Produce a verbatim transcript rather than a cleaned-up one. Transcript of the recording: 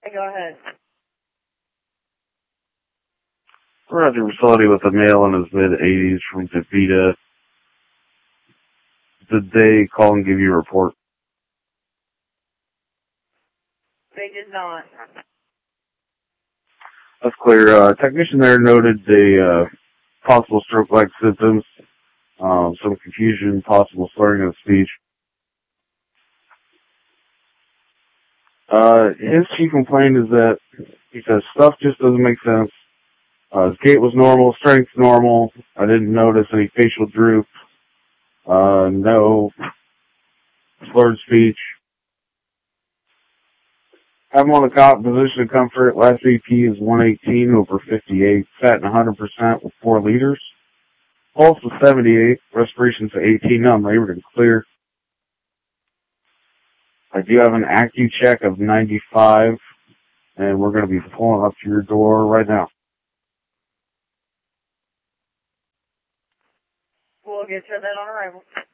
Go ahead. We're at your facility with a male in his mid-eighties from DaVita. Did they call and give you a report? They did not. That's clear. Uh, technician there noted the uh, possible stroke-like symptoms, um, some confusion, possible slurring of speech. Uh, his chief complaint is that he says stuff just doesn't make sense. Uh, his gait was normal, strength normal. I didn't notice any facial droop. Uh, no slurred speech. Have him on the cot, position of comfort. Last B P is one eighteen over fifty-eight. Sat in one hundred percent with four liters. Pulse was seventy-eight. Respiration to eighteen. Non-labored and clear. I do have an AccuCheck of ninety-five, and we're going to be pulling up to your door right now. We'll get to that on arrival.